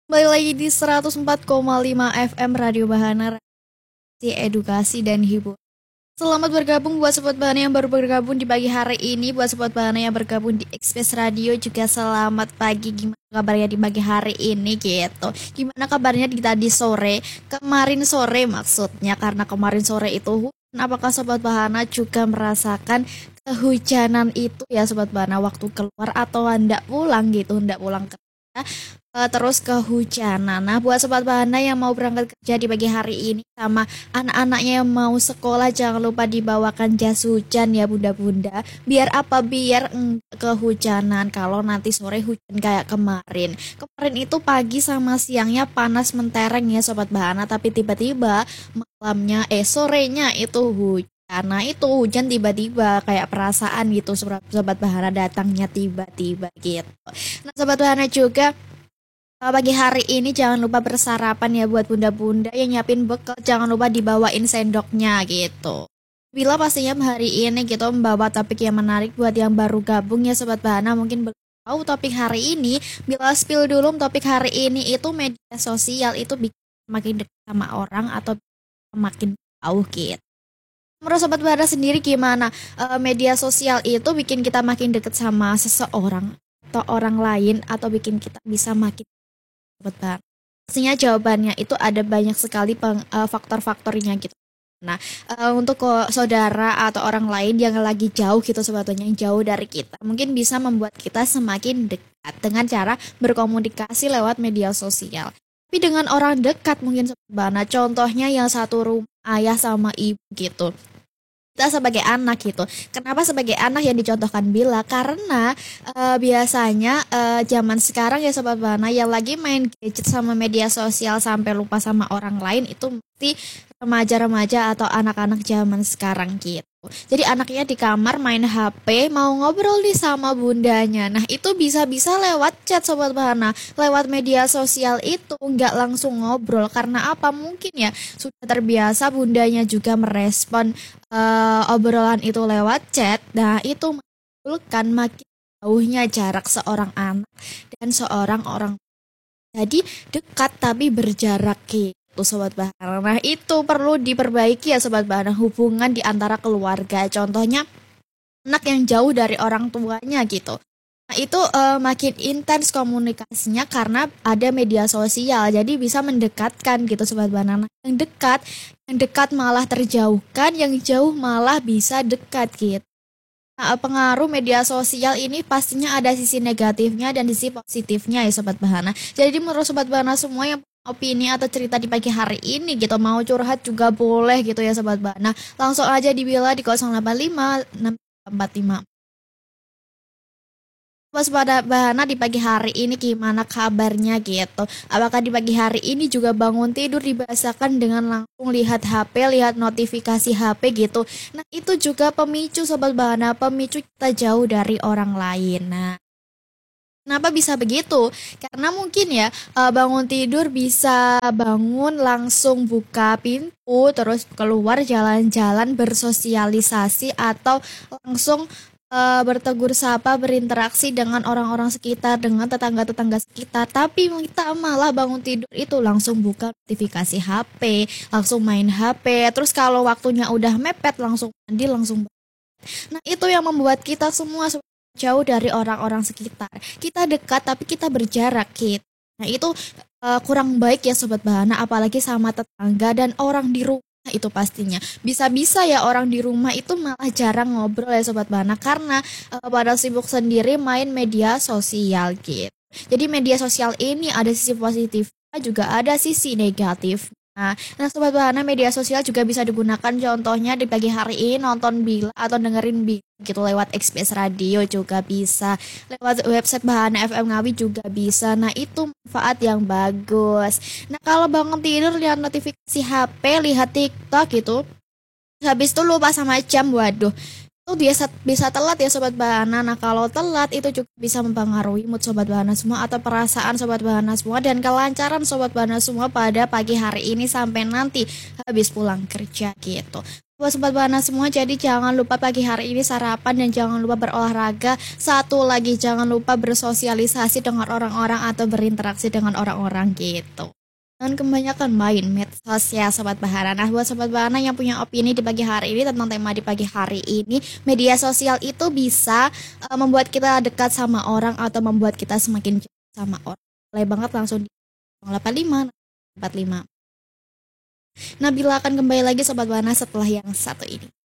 Kembali lagi di 104,5 FM Radio Bahana, edukasi dan hiburan. Selamat bergabung buat Sobat Bahana yang baru bergabung di pagi hari ini. Buat Sobat Bahana yang bergabung di Express Radio juga selamat pagi. Gimana kabarnya di pagi hari ini gitu? Gimana kabarnya di tadi sore? Kemarin sore maksudnya, karena kemarin sore itu hujan. Apakah Sobat Bahana juga merasakan kehujanan itu ya Sobat Bahana waktu keluar atau hendak pulang gitu, hendak pulang kerja? Terus kehujanan. Nah, buat Sobat Bahana yang mau berangkat kerja di pagi hari ini sama anak-anaknya yang mau sekolah, jangan lupa dibawakan jas hujan ya bunda-bunda. Biar apa? Biar kehujanan kalau nanti sore hujan kayak kemarin. Kemarin itu pagi sama siangnya panas mentereng ya Sobat Bahana, tapi tiba-tiba malamnya sorenya itu hujan. Karena itu hujan tiba-tiba kayak perasaan gitu Sobat Bahana, datangnya tiba-tiba gitu. Nah, Sobat Bahana juga pagi hari ini jangan lupa bersarapan ya buat bunda-bunda yang nyiapin bekal, jangan lupa dibawain sendoknya gitu. Bila pastinya hari ini gitu membawa topik yang menarik buat yang baru gabung ya Sobat Bahana, mungkin belum tahu topik hari ini. Bila spill dulu, topik hari ini itu media sosial itu bikin makin dekat sama orang atau makin jauh gitu. Menurut Sobat Bahana sendiri gimana? Media sosial itu bikin kita makin dekat sama seseorang atau orang lain, atau bikin kita bisa makin betul. Pastinya jawabannya itu ada banyak sekali faktor-faktornya gitu. Nah, untuk saudara atau orang lain yang lagi jauh gitu sebetulnya, yang jauh dari kita, mungkin bisa membuat kita semakin dekat dengan cara berkomunikasi lewat media sosial. Tapi dengan orang dekat mungkin sebagaimana contohnya yang satu rumah ayah sama ibu gitu, kita sebagai anak gitu. Kenapa sebagai anak yang dicontohkan Bila? Karena biasanya zaman sekarang ya Sobat Bana yang lagi main gadget sama media sosial sampai lupa sama orang lain itu mesti remaja-remaja atau anak-anak zaman sekarang gitu. Jadi anaknya di kamar main HP, mau ngobrol nih sama bundanya. Nah itu bisa-bisa lewat chat Sobat Bana, lewat media sosial itu nggak langsung ngobrol. Karena apa? Mungkin ya sudah terbiasa bundanya juga merespon obrolan itu lewat chat. Nah itu menimbulkan makin jauhnya jarak seorang anak dan seorang orang. Jadi dekat tapi berjarak gitu Sobat Bahana. Nah itu perlu diperbaiki ya Sobat Bahana, hubungan di antara keluarga. Contohnya anak yang jauh dari orang tuanya gitu. Nah itu makin intens komunikasinya karena ada media sosial. Jadi bisa mendekatkan gitu Sobat Bahana. Nah, yang dekat malah terjauhkan, yang jauh malah bisa dekat gitu. Nah, pengaruh media sosial ini pastinya ada sisi negatifnya dan sisi positifnya ya Sobat Bahana. Jadi menurut Sobat Bahana semua yang punya opini atau cerita di pagi hari ini gitu, mau curhat juga boleh gitu ya Sobat Bahana. Langsung aja dibila di 085 645. Pada Bahana di pagi hari ini gimana kabarnya gitu? Apakah di pagi hari ini juga bangun tidur dibiasakan dengan langsung lihat HP, lihat notifikasi HP gitu? Nah itu juga pemicu Sobat Bahana, pemicu kita jauh dari orang lain. Nah kenapa bisa begitu? Karena mungkin ya bangun tidur bisa bangun langsung buka pintu, terus keluar jalan-jalan bersosialisasi atau langsung bertegur sapa, berinteraksi dengan orang-orang sekitar, dengan tetangga-tetangga sekitar. Tapi kita malah bangun tidur itu langsung buka notifikasi HP, langsung main HP. Terus kalau waktunya udah mepet langsung mandi, langsung. Nah itu yang membuat kita semua jauh dari orang-orang sekitar. Kita dekat tapi kita berjarak gitu. Nah itu kurang baik ya Sobat Bahana, apalagi sama tetangga dan orang di rumah itu pastinya. Bisa-bisa ya orang di rumah itu malah jarang ngobrol ya Sobat Bahana karena pada sibuk sendiri main media sosial gitu. Jadi media sosial ini ada sisi positif juga ada sisi negatif. Nah, Sobat Bahana media sosial juga bisa digunakan contohnya di pagi hari ini nonton Bila atau dengerin Bila gitu lewat XPS Radio juga bisa. Lewat website Bahana FM Ngawi juga bisa. Nah, itu manfaat yang bagus. Nah, kalau bangun tidur lihat notifikasi HP, lihat TikTok gitu, habis itu lupa sama jam, waduh. Itu biasa bisa telat ya Sobat Bahana. Nah kalau telat itu juga bisa mempengaruhi mood Sobat Bahana semua atau perasaan Sobat Bahana semua dan kelancaran Sobat Bahana semua pada pagi hari ini sampai nanti habis pulang kerja gitu. Buat sobat Bahana semua, jadi jangan lupa pagi hari ini sarapan dan jangan lupa berolahraga. Satu lagi, jangan lupa bersosialisasi dengan orang-orang atau berinteraksi dengan orang-orang gitu. Jangan kebanyakan main medsos ya sobat Bahana. Nah, buat sobat Bahana yang punya opini di pagi hari ini tentang tema di pagi hari ini, media sosial itu bisa membuat kita dekat sama orang atau membuat kita semakin jauh sama orang. Boleh banget langsung di 085 45. Nabila akan kembali lagi sobat Bahana setelah yang satu ini.